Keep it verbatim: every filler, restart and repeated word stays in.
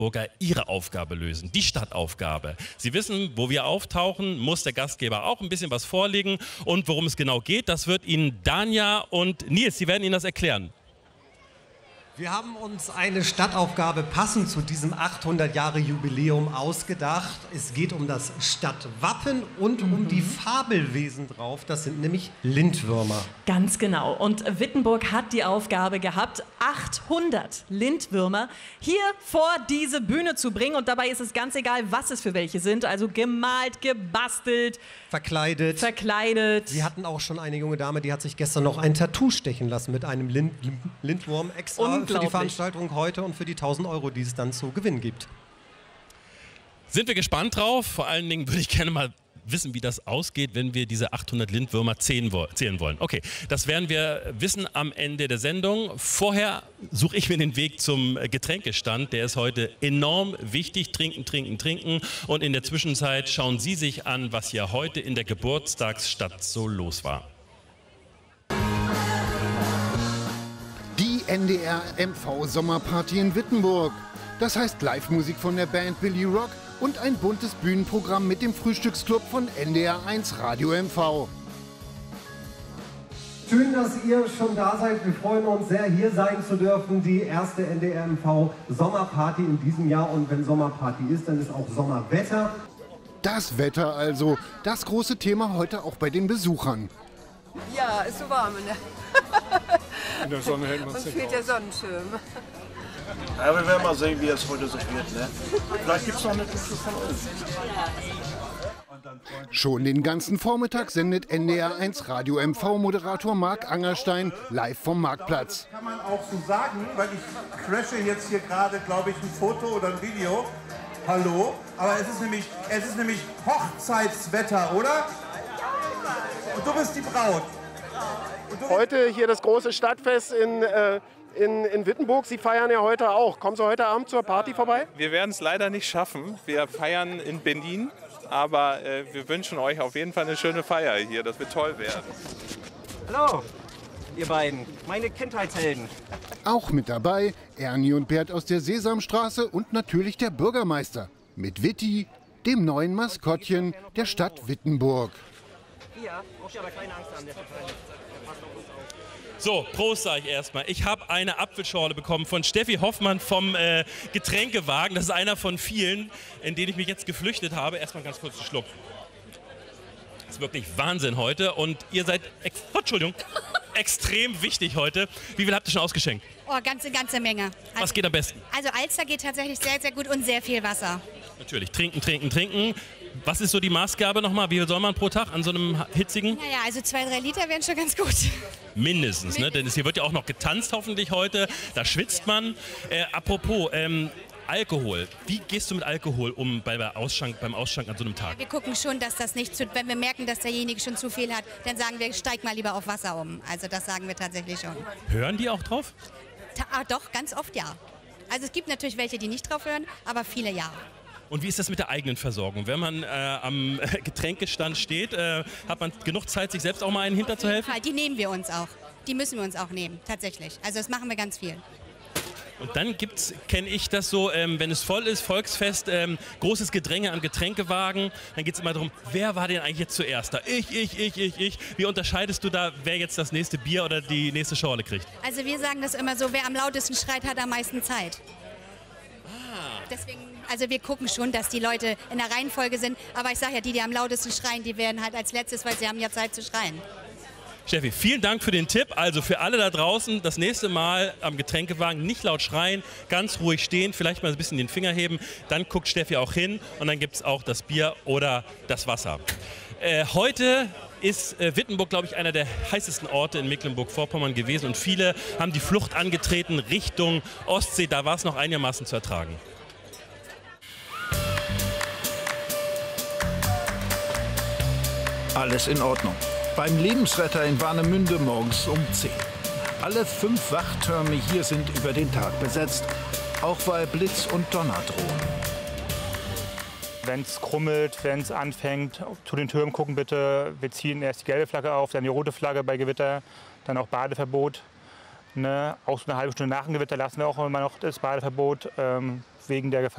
Wittenburger ihre Aufgabe lösen, die Stadtaufgabe. Sie wissen, wo wir auftauchen, muss der Gastgeber auch ein bisschen was vorlegen. Und worum es genau geht, das wird Ihnen Danja und Nils, Sie werden Ihnen das erklären. Wir haben uns eine Stadtaufgabe passend zu diesem achthundert Jahre Jubiläum ausgedacht. Es geht um das Stadtwappen und um die Fabelwesen drauf. Das sind nämlich Lindwürmer. Ganz genau. Und Wittenburg hat die Aufgabe gehabt, achthundert Lindwürmer hier vor diese Bühne zu bringen. Und dabei ist es ganz egal, was es für welche sind. Also gemalt, gebastelt, verkleidet. verkleidet. Wir hatten auch schon eine junge Dame, die hat sich gestern noch ein Tattoo stechen lassen mit einem Lind Lindwurm extra für die Veranstaltung heute und für die tausend Euro, die es dann zu gewinnen gibt. Sind wir gespannt drauf? Vor allen Dingen würde ich gerne mal wissen, wie das ausgeht, wenn wir diese achthundert Lindwürmer zählen wollen. Okay, das werden wir wissen am Ende der Sendung. Vorher suche ich mir den Weg zum Getränkestand. Der ist heute enorm wichtig. Trinken, trinken, trinken. Und in der Zwischenzeit schauen Sie sich an, was hier heute in der Geburtstagsstadt so los war. N D R M V Sommerparty in Wittenburg. Das heißt Live-Musik von der Band Billy Rock und ein buntes Bühnenprogramm mit dem Frühstücksclub von N D R eins Radio M V. Schön, dass ihr schon da seid. Wir freuen uns sehr, hier sein zu dürfen. Die erste N D R M V Sommerparty in diesem Jahr. Und wenn Sommerparty ist, dann ist auch Sommerwetter. Das Wetter also, das große Thema heute auch bei den Besuchern. Ja, ist so warm, ne? In der Sonne hält man Uns sich fehlt der Sonnenschirm. Ja, wir werden mal sehen, wie es heute so wird. Ne? Vielleicht gibt es noch eine Dusche von uns. Schon den ganzen Vormittag sendet N D R eins Radio M V-Moderator Marc Angerstein live vom Marktplatz. Kann man auch so sagen, weil ich crashe jetzt hier gerade, glaube ich, ein Foto oder ein Video. Hallo, aber es ist nämlich, es ist nämlich Hochzeitswetter, oder? Und du bist die Braut. Heute hier das große Stadtfest in, äh, in, in Wittenburg. Sie feiern ja heute auch. Kommen Sie heute Abend zur Party vorbei? Wir werden es leider nicht schaffen. Wir feiern in Berlin, aber äh, wir wünschen euch auf jeden Fall eine schöne Feier hier. Das wird toll werden. Hallo, ihr beiden, meine Kindheitshelden. Auch mit dabei Ernie und Bert aus der Sesamstraße und natürlich der Bürgermeister mit Witti, dem neuen Maskottchen der Stadt Wittenburg. Ihr braucht aber keine Angst haben, der verteilt. So, Prost sage ich erstmal. Ich habe eine Apfelschorle bekommen von Steffi Hoffmann vom äh, Getränkewagen. Das ist einer von vielen, in denen ich mich jetzt geflüchtet habe. Erstmal ganz kurz einen Schluck. Das ist wirklich Wahnsinn heute. Und ihr seid, ex oh, Entschuldigung, extrem wichtig heute. Wie viel habt ihr schon ausgeschenkt? Oh, ganze, ganze Menge. Also, Was geht am besten? Also Alster geht tatsächlich sehr, sehr gut und sehr viel Wasser. Natürlich, trinken, trinken, trinken. Was ist so die Maßgabe nochmal? Wie viel soll man pro Tag an so einem hitzigen? Naja, also zwei, drei Liter wären schon ganz gut. Mindestens, ne? Denn es hier wird ja auch noch getanzt hoffentlich heute. Da schwitzt man. Äh, apropos, ähm, Alkohol. Wie gehst du mit Alkohol um bei der Ausschank, beim Ausschank an so einem Tag? Wir gucken schon, dass das nicht zu, wenn wir merken, dass derjenige schon zu viel hat, dann sagen wir, steig mal lieber auf Wasser um. Also das sagen wir tatsächlich schon. Hören die auch drauf? Ta ah, doch, ganz oft ja. Also es gibt natürlich welche, die nicht drauf hören, aber viele ja. Und wie ist das mit der eigenen Versorgung? Wenn man äh, am Getränkestand steht, äh, hat man genug Zeit, sich selbst auch mal einen hinterzuhelfen? Die nehmen wir uns auch. Die müssen wir uns auch nehmen, tatsächlich. Also das machen wir ganz viel. Und dann gibt's, kenne ich das so, ähm, wenn es voll ist, Volksfest, ähm, großes Gedränge an Getränkewagen, dann geht es immer darum, wer war denn eigentlich jetzt zuerst da? Ich, ich, ich, ich, ich. Wie unterscheidest du da, wer jetzt das nächste Bier oder die nächste Schorle kriegt? Also wir sagen das immer so, wer am lautesten schreit, hat am meisten Zeit. Ah. Deswegen, also wir gucken schon, dass die Leute in der Reihenfolge sind, aber ich sage ja, die, die am lautesten schreien, die werden halt als letztes, weil sie haben ja Zeit zu schreien. Steffi, vielen Dank für den Tipp. Also für alle da draußen, das nächste Mal am Getränkewagen nicht laut schreien, ganz ruhig stehen, vielleicht mal ein bisschen den Finger heben. Dann guckt Steffi auch hin und dann gibt es auch das Bier oder das Wasser. Äh, heute ist äh, Wittenburg, glaube ich, einer der heißesten Orte in Mecklenburg-Vorpommern gewesen. Und viele haben die Flucht angetreten Richtung Ostsee. Da war es noch einigermaßen zu ertragen. Alles in Ordnung. Beim Lebensretter in Warnemünde morgens um zehn. Alle fünf Wachtürme hier sind über den Tag besetzt, auch weil Blitz und Donner drohen. Wenn es krummelt, wenn es anfängt, zu den Türmen gucken bitte. Wir ziehen erst die gelbe Flagge auf, dann die rote Flagge bei Gewitter, dann auch Badeverbot. Ne? Auch so eine halbe Stunde nach dem Gewitter lassen wir auch immer noch das Badeverbot ähm, wegen der Gefahr.